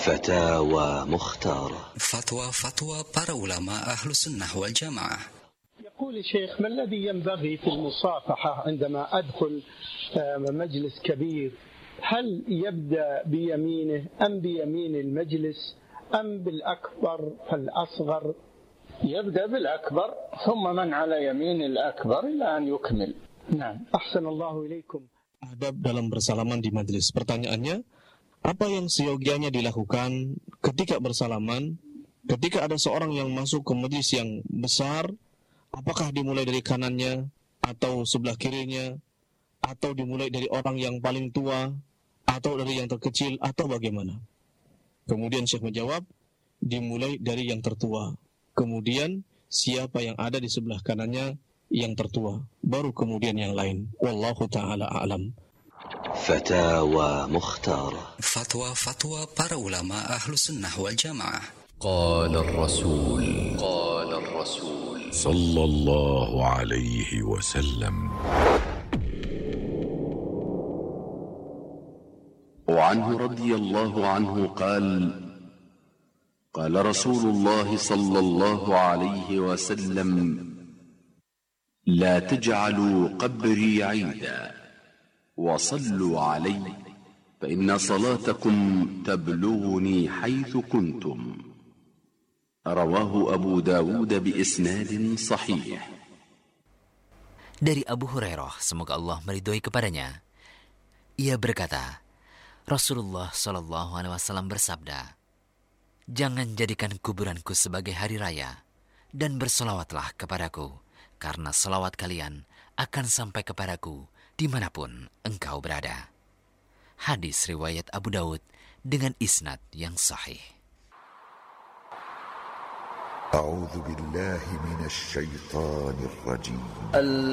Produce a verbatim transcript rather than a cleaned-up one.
فتاوى مختارة. Fatwa-fatwa para ulama ahlu sunnah wal jamaah. يقول الشيخ: ما الذي ينبغي في المصافحة عندما أدخل مجلس كبير؟ هل يبدأ بيمينه أم بيمين المجلس أم بالأكبر فالأصغر؟ يبدأ بالأكبر ثم من على يمين الأكبر إلى أن يكمل. نعم. أحسن الله إليكم. Adab dalam bersalaman di majelis. Pertanyaannya, apa yang seyogianya dilakukan ketika bersalaman, ketika ada seorang yang masuk ke majelis yang besar? Apakah dimulai dari kanannya atau sebelah kirinya, atau dimulai dari orang yang paling tua, atau dari yang terkecil, atau bagaimana? Kemudian Syekh menjawab, dimulai dari yang tertua. Kemudian siapa yang ada di sebelah kanannya yang tertua, baru kemudian yang lain. Wallahu ta'ala a'lam. Fatawa Mukhtara. Fatwa-fatwa para ulama ahlu sunnah wal jamaah. Qala ar-rasul Qala ar-rasul sallallahu alaihi wasallam. وعنه رضي الله عنه قال قال رسول الله صلى الله عليه وسلم لا تجعلوا قبري عيدا وصلوا علي فإن صلاتكم تبلغني حيث كنتم. رواه أبو داود بإسناد صحيح. Dari Abu Hurairah, semoga Allah meridhoi kepadanya, ia berkata, Rasulullah Shallallahu Alaihi Wasallam bersabda, jangan jadikan kuburanku sebagai hari raya, dan bersolawatlah kepadaku, karena solawat kalian akan sampai kepadaku dimanapun engkau berada. Hadis riwayat Abu Daud dengan isnad yang sahih. A'udzu billahi minasy syaithanir rajim.